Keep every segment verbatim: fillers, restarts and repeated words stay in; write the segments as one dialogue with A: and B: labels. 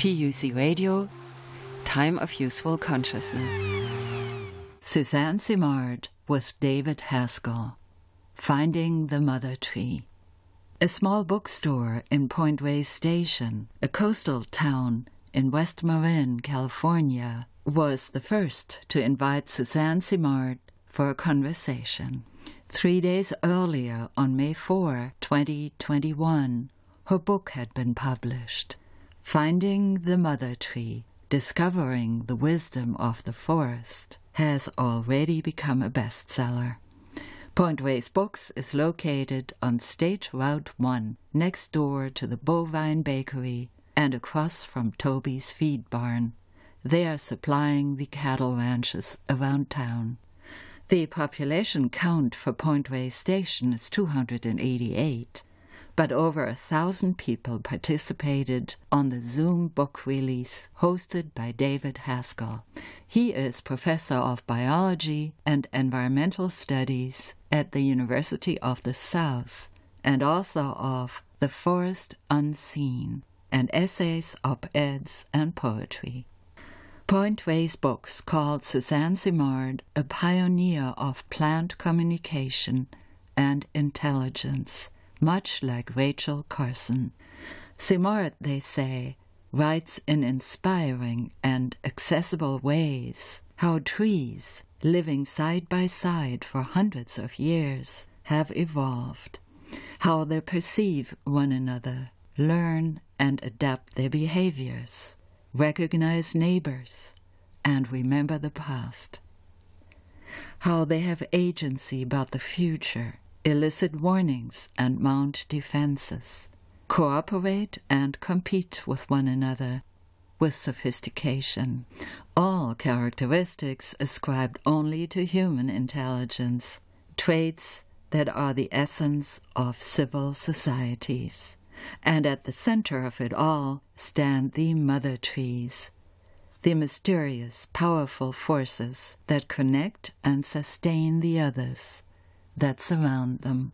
A: T U C Radio, Time of Useful Consciousness. Suzanne Simard with David Haskell, Finding the Mother Tree. A small bookstore in Point Reyes Station, a coastal town in West Marin, California, was the first to invite Suzanne Simard for a conversation. Three days earlier, on May fourth, twenty twenty-one, her book had been published, Finding the Mother Tree, Discovering the Wisdom of the Forest, has already become a bestseller. Point Reyes Books is located on State Route one, next door to the Bovine Bakery and across from Toby's Feed Barn. They are supplying the cattle ranches around town. The population count for Point Reyes Station is two hundred eighty-eight, but over a thousand people participated on the Zoom book release hosted by David Haskell. He is professor of biology and environmental studies at the University of the South and author of The Forest Unseen, and essays, op-eds, and poetry. Point Reyes Books called Suzanne Simard a pioneer of plant communication and intelligence, much like Rachel Carson. Simard, they say, writes in inspiring and accessible ways how trees, living side by side for hundreds of years, have evolved, how they perceive one another, learn and adapt their behaviors, recognize neighbors, and remember the past. How they have agency about the future, elicit warnings and mount defenses, cooperate and compete with one another with sophistication, all characteristics ascribed only to human intelligence, traits that are the essence of civil societies. And at the center of it all stand the mother trees, the mysterious, powerful forces that connect and sustain the others that surround them.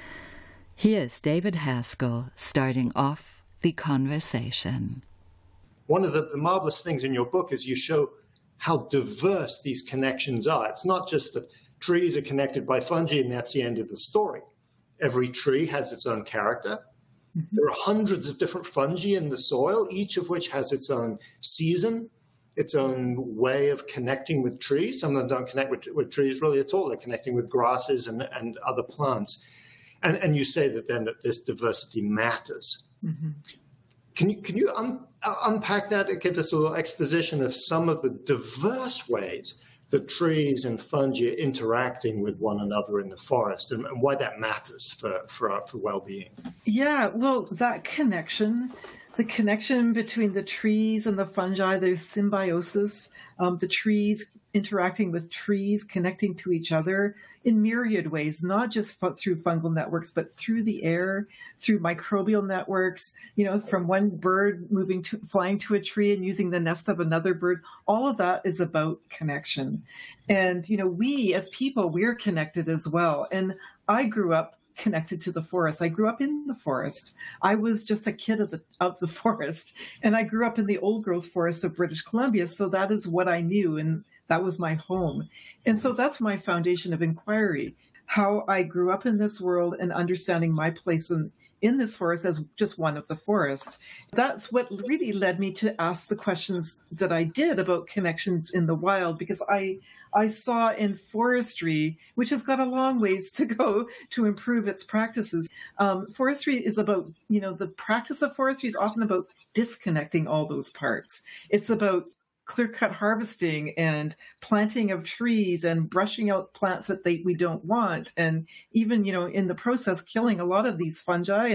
A: Here's David Haskell starting off the conversation.
B: One of the, the marvelous things in your book is you show how diverse these connections are. It's not just that trees are connected by fungi and that's the end of the story. Every tree has its own character. Mm-hmm. There are hundreds of different fungi in the soil, each of which has its own season, its own way of connecting with trees. Some of them don't connect with, with trees really at all. They're connecting with grasses and, and other plants. And, and you say that then that this diversity matters. Mm-hmm. Can you, can you un, uh, unpack that and give us a little exposition of some of the diverse ways that trees and fungi are interacting with one another in the forest, and, and why that matters for, for, for well-being?
C: Yeah, well, that connection, the connection between the trees and the fungi, there's symbiosis, um, the trees interacting with trees, connecting to each other in myriad ways, not just fu- through fungal networks, but through the air, through microbial networks, you know, from one bird moving to, flying to a tree and using the nest of another bird. All of that is about connection. And, you know, we as people, we're connected as well. And I grew up connected to the forest. I grew up in the forest. I was just a kid of the of the forest, and I grew up in the old growth forests of British Columbia. So that is what I knew, and that was my home. And so that's my foundation of inquiry, how I grew up in this world and understanding my place in, in this forest as just one of the forest. That's what really led me to ask the questions that I did about connections in the wild, because I I saw in forestry, which has got a long ways to go to improve its practices. Um, forestry is about, you know, the practice of forestry is often about disconnecting all those parts. It's about clear-cut harvesting and planting of trees and brushing out plants that they, we don't want. And even, you know, in the process, killing a lot of these fungi